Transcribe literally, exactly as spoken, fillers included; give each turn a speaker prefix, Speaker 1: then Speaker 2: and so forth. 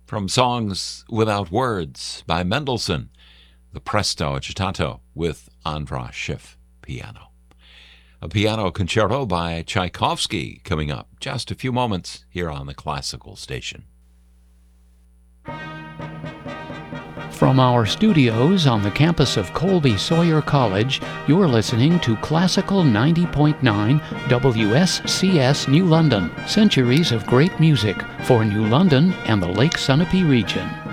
Speaker 1: From Songs Without Words by Mendelssohn, the Presto Agitato with Andras Schiff piano. A piano concerto by Tchaikovsky coming up just a few moments here on the Classical Station.
Speaker 2: From our studios on the campus of Colby Sawyer College, you're listening to Classical ninety point nine W S C S New London, centuries of great music for New London and the Lake Sunapee region.